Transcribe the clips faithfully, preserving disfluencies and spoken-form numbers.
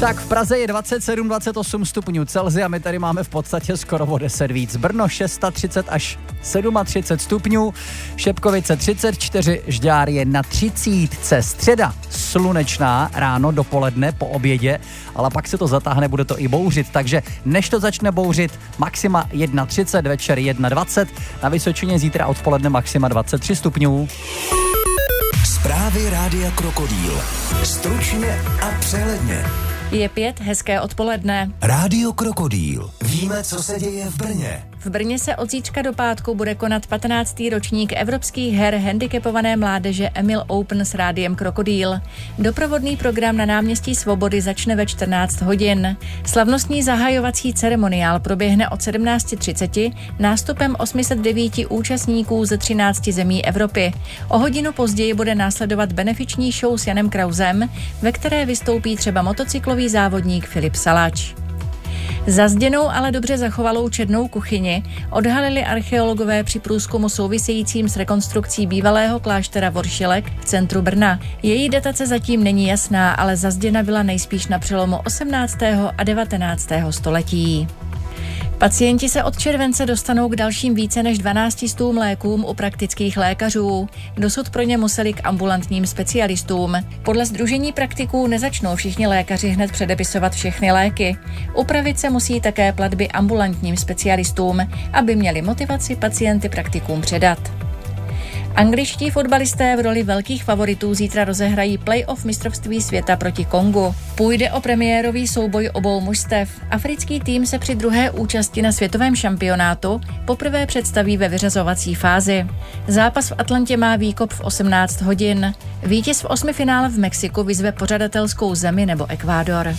Tak v Praze je dvacet sedm dvacet osm stupňů Celsia, my tady máme v podstatě skoro o deset víc. Brno třicet šest až třicet sedm stupňů, Šepkovice třicet čtyři, Žďár je na třicítce. Středa slunečná, ráno, dopoledne, po obědě, ale pak se to zatáhne, bude to i bouřit, takže než to začne bouřit, maxima třicet jedna, večer dvacet jedna, na Vysočině zítra odpoledne maxima dvacet tři stupňů. Zprávy Rádia Krokodýl. Stručně a přehledně. Je pět, hezké odpoledne. Rádio Krokodýl. Víme, co se děje v Brně. V Brně se od zítřka do pátku bude konat patnáctý ročník evropských her handicapované mládeže Emil Open s Rádiem Krokodýl. Doprovodný program na náměstí Svobody začne ve čtrnáct hodin. Slavnostní zahajovací ceremoniál proběhne od sedmnáct třicet nástupem osm set devět účastníků ze třinácti zemí Evropy. O hodinu později bude následovat benefiční show s Janem Krausem, ve které vystoupí třeba motocyklový závodník Filip Salač. Zazděnou, ale dobře zachovalou čednou kuchyni odhalili archeologové při průzkumu souvisejícím s rekonstrukcí bývalého kláštera Voršilek v centru Brna. Její datace zatím není jasná, ale zazděna byla nejspíš na přelomu osmnáctého a devatenáctého století. Pacienti se od července dostanou k dalším více než dvanácti stům lékům u praktických lékařů. Dosud pro ně museli k ambulantním specialistům. Podle sdružení praktiků nezačnou všichni lékaři hned předepisovat všechny léky. Upravit se musí také platby ambulantním specialistům, aby měli motivaci pacienty praktikům předat. Angličtí fotbalisté v roli velkých favoritů zítra rozehrají play-off mistrovství světa proti Kongu. Půjde o premiérový souboj obou mužstev. Africký tým se při druhé účasti na světovém šampionátu poprvé představí ve vyřazovací fázi. Zápas v Atlantě má výkop v osmnáct hodin. Vítěz v osmifinále v Mexiku vyzve pořadatelskou zemi nebo Ekvádor.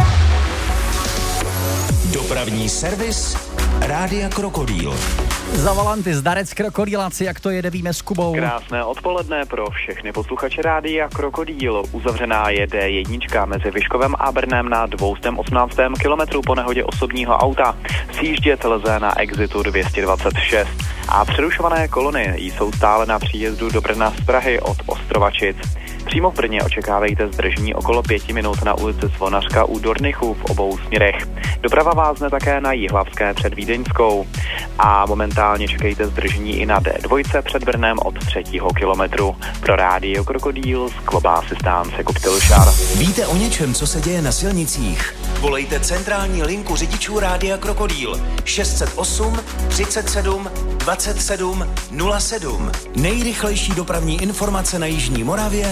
Dopravní servis Rádia Krokodýl. Za volanty zdarec krokodýláci, jak to jede, víme s Kubou. Krásné odpoledne pro všechny posluchače Rádia Krokodýl. Uzavřená je D jedna mezi Vyškovem a Brnem na dvě stě osmnáct kilometrů po nehodě osobního auta. Sjíždět lze na exitu dvě stě dvacet šest. A přerušované kolony jsou stále na příjezdu do Brna z Prahy od Ostrovačic. Přímo v Brně očekávejte zdržení okolo pěti minut na ulici Svonařka u Dornichu v obou směrech. Doprava vázne také na Jihlavské před Vídeňskou. A momentálně čekejte zdržení i na D dva před Brnem od třetího kilometru. Pro Rádio Krokodýl z klobásy stánce Koptilšar. Víte o něčem, co se děje na silnicích? Volejte centrální linku řidičů Rádia Krokodýl šest set osm třicet sedm dvacet sedm nula sedm. Nejrychlejší dopravní informace na jižní Moravě